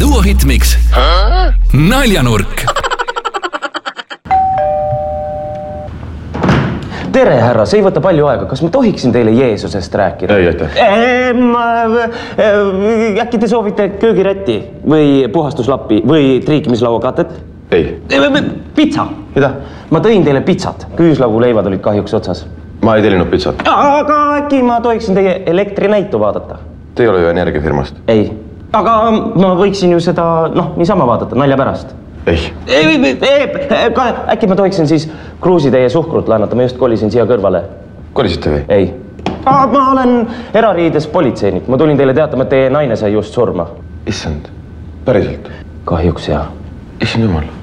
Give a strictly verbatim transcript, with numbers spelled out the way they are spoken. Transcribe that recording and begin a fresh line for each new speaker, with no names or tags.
Duo Hitmix Naljanurk.
Tere, härra, see ei võta palju aega. Kas ma tohiksin teile Jeesusest rääkida?
Ei, aitäh.
Äkki te soovite köögirätti või puhastuslappi või triikimislauakatet?
Ei.
Pitsa.
Mida?
Ma tõin teile pitsat. Küüslauguleivad olid kahjuks otsas.
Ma ei tellinud pitsat.
Aga äkki ma tohiksin teie elektrinäitu vaadata?
Te ei ole ju energiafirmast.
Ei. Aga ma võiksin ju seda, noh, niisama vaadata, nalja pärast.
Ei.
Ei, ei, ei, äkki ma tohiksin siis kruusitäie suhkrut laenata, ma just kolisin siia kõrvale.
Kolisite või?
Ei. Ma olen erariides politseinik, ma tulin teile teatama, et teie naine sai just surma.
Issand, päriselt?
Kahjuks jah.
Issand jumal.